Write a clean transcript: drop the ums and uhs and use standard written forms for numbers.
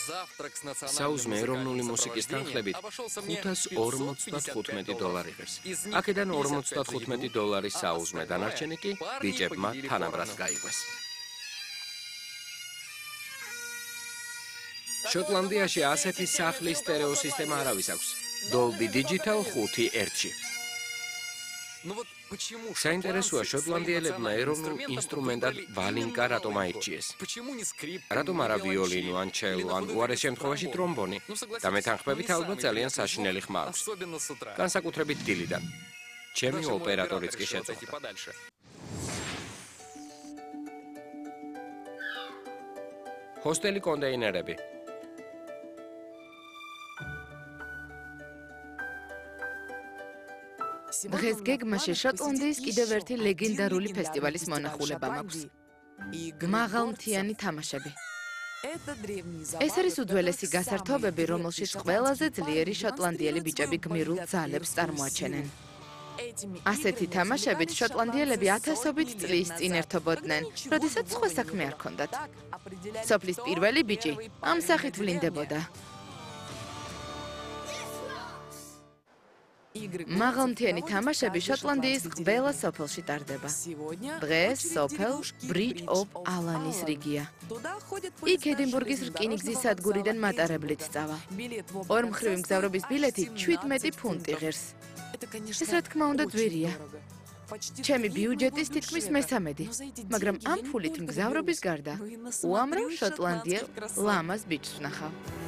საუზმე ეროვნული მუსიკის თანხლებით $545 ღირს. აქედან $45 საუზმე, დანარჩენი კი ბიჭებმა თანაბრად გაიყვეს. შოტლანდიაში ასეთი სახლის სტერეოსისტემა არავის აქვს. Dolby Digital 5.1-ში. საინტერესოა შოტლანდიელებმა ეროვნულ ინსტრუმენტად ბალინკა რატომ აირჩიეს. რატომ არა ვიოლინო ან ჩელო ან უარეს შემთხვევაში ტრომბონი და მეთანხმებით ალბათ ძალიან საშინელი ხმა აქვს. განსაკუთრებით დილიდან. ჩემი ოპერატორიც კი შეწუხდა. ჰოსტელი კონტეინერები. დღეს გეგმაში შოტლანდიის კიდევ ერთი ლეგენდარული ფესტივალის მონახულება მაქვს. მაღალმთიანი თამაშები. ეს არის უძველესი გასართობები, რომელშიც ყველაზე ძლიერი შოტლანდიელი ბიჭები გმირულ ძალებს წარმოაჩენენ. ასეთი თამაშებით შოტლანდიელები ათასობით წლის წინ ერთობოდნენ, როდესაც სხვა საქმე არ ჰქონდათ. სოფლის პირველი ბიჭი ამ სახით ვლინდებოდა. მაღალმთიანი თამაშები შოტლანდიის ყველა სოფელში ტარდება. დღეს სოფელ Bridge of Allan-ის რიგია. იქ ედინბურგის რკინიგზის სადგურიდან მატარებლით სწავა. ორმხრივი მგზავრობის ბილეთი 17 ფუნტი ღირს. ეს რა თქმა უნდა ძვირია. ჩემი ბიუჯეტის თითქმის მესამედი, მაგრამ ამ ფულით მგზავრობის გარდა უამრავ შოტლანდიელ ლამაზ ბიჭს ვნახავ.